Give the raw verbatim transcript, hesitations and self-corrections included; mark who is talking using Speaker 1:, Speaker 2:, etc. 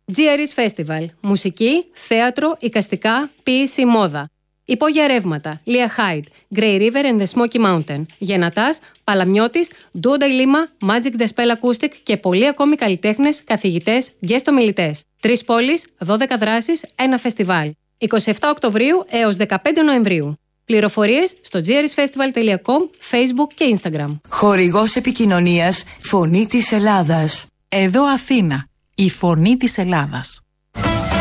Speaker 1: τζι αρ ις Festival. Μουσική, θέατρο, εικαστικά, ποίηση, μόδα. Υπόγεια ρεύματα. Λία Χάιντ. Grey River and the Smoky Mountain. Γενατάς, Παλαμιώτης, Ντουο Νταϊλίμα, Magic The Spell Acoustic και πολλοί ακόμη καλλιτέχνες, καθηγητές, guest ομιλητές. Τρεις πόλεις, δώδεκα δράσεις, ένα φεστιβάλ. εικοστή εβδόμη Οκτωβρίου έως δεκαπέντε Νοεμβρίου. Πληροφορίες στο τζι αρ ις festival τελεία com, Facebook και Instagram.
Speaker 2: Χορηγός επικοινωνίας, Φωνή της Ελλάδας.
Speaker 3: Εδώ Αθήνα, η Φωνή της Ελλάδας.